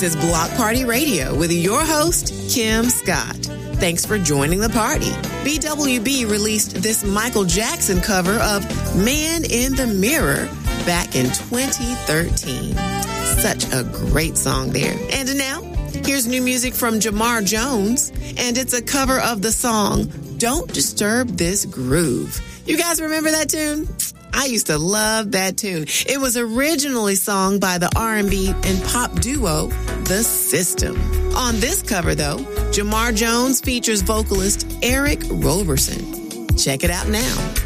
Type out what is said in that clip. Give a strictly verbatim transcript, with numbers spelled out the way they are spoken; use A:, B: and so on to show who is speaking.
A: This is Block Party Radio with your host, Kim Scott. Thanks for joining the party. B W B released this Michael Jackson cover of Man in the Mirror back in twenty thirteen. Such a great song there. And now, here's new music from Jamar Jones, and it's a cover of the song Don't Disturb This Groove. You guys remember that tune? I used to love that tune. It was originally sung by the R and B and pop duo, The System. On this cover, though, Jamar Jones features vocalist Eric Roberson. Check it out now.